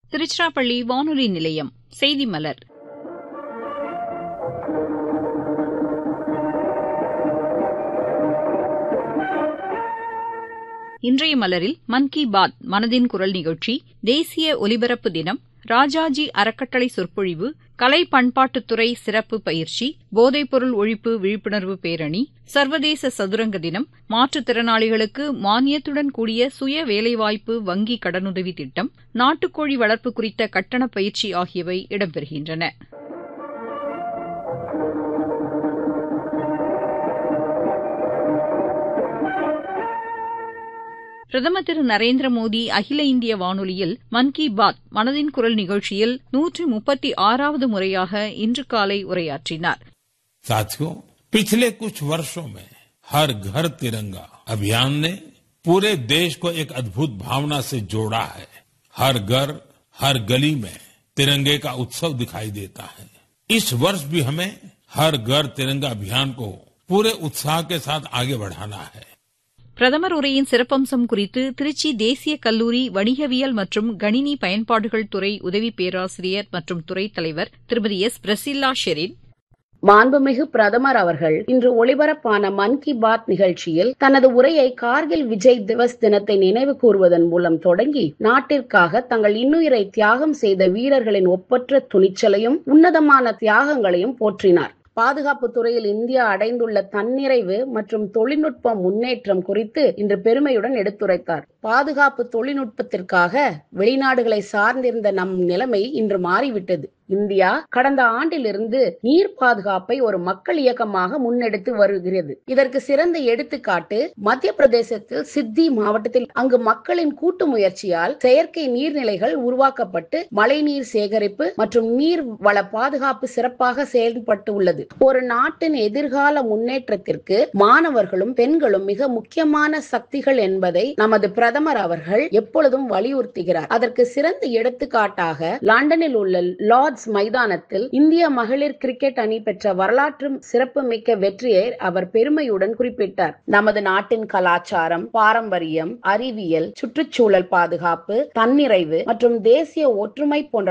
திருச்சிராப்பள்ளி வானொலி நிலையம் செய்தி மலர். இன்றைய மலரில் மன் கி பாத் மனதின் குரல் நிகழ்ச்சி, தேசிய ஒலிபரப்பு தினம், ராஜாஜி அறக்கட்டளை சொற்பொழிவு, கலை பண்பாட்டுத்துறை சிறப்பு பயிற்சி, போதைப்பொருள் ஒழிப்பு விழிப்புணர்வு பேரணி, சர்வதேச சதுரங்க தினம், மாற்றுத்திறனாளிகளுக்கு மானியத்துடன் கூடிய சுய வேலைவாய்ப்பு வங்கி கடனுதவி திட்டம், நாட்டுக்கோழி வளர்ப்பு குறித்த கட்டண பயிற்சி ஆகியவை இடம்பெறுகின்றன. பிரதமர் திரு நரேந்திர மோடி அகில இந்திய வானொலியில் மன் கி பாத் மனதின் குரல் நிகழ்ச்சியில் 136வது முறையாக இன்று காலை உரையாற்றினார். साथियों, पिछले कुछ वर्षों में हर घर तिरंगा अभियान ने पूरे देश को एक अद्भुत भावना से जोड़ा है. हर घर, हर गली में तिरंगे का उत्सव दिखाई देता है. इस वर्ष भी हमें हर घर तिरंगा अभियान को पूरे उत्साह के साथ आगे बढ़ाना है. பிரதமர் உரையின் சிறப்பம்சம் குறித்து திருச்சி தேசிய கல்லூரி வணிகவியல் மற்றும் கணினி பயன்பாடுகள் துறை உதவி பேராசிரியர் மற்றும் துறை தலைவர் திருமதி எஸ். பிரசில்லா ஷெரின். மாண்புமிகு பிரதமர் அவர்கள் இன்று ஒளிபரப்பான மன் கி பாத் நிகழ்ச்சியில் தனது உரையை கார்கில் விஜய் திவஸ் தினத்தை நினைவு கூறுவதன் மூலம் தொடங்கி, நாட்டிற்காக தங்கள் இன்னுயிரை தியாகம் செய்த வீரர்களின் ஒப்பற்ற துணிச்சலையும் உன்னதமான தியாகங்களையும் போற்றினார். பாதுகாப்பு துறையில் இந்தியா அடைந்துள்ள தன்னிறைவு மற்றும் தொழில்நுட்ப முன்னேற்றம் குறித்து இன்று பெருமையுடன் எடுத்துரைத்தார். பாதுகாப்பு தொழில்நுட்பத்திற்காக வெளிநாடுகளை சார்ந்திருந்த நம் நிலைமை இன்று மாறிவிட்டது. இந்தியா கடந்த ஆண்டிலிருந்து நீர் பாதுகாப்பை ஒரு மக்கள் இயக்கமாக முன்னெடுத்து வருகிறது. இதற்கு சிறந்த எடுத்துக்காட்டு மத்திய பிரதேசத்தில் சித்தி மாவட்டத்தில் அங்கு மக்களின் கூட்டு முயற்சியால் செயற்கை நீர்நிலைகள் உருவாக்கப்பட்டு மழைநீர் சேகரிப்பு மற்றும் நீர் வள பாதுகாப்பு சிறப்பாக செயல்பட்டு உள்ளது. ஒரு நாட்டின் எதிர்கால முன்னேற்றத்திற்கு மாணவர்களும் பெண்களும் மிக முக்கியமான சக்திகள் என்பதை நமது பிரதமர் அவர்கள் எப்பொழுதும் வலியுறுத்துகிறார். அதற்கு சிறந்த எடுத்துக்காட்டாக லண்டனில் உள்ள லார்ட்ஸ் மைதானத்தில் இந்திய மகளிர் கிரிக்கெட் அணி பெற்ற வரலாற்று சிறப்புமிக்க வெற்றியை அவர் பெருமையுடன் குறிப்பிட்டார். நமது நாட்டின் கலாச்சாரம், பாரம்பரியம், அறிவியல், சுற்றுச்சூழல் பாதுகாப்பு, தன்னிறைவு மற்றும் தேசிய ஒற்றுமை போன்ற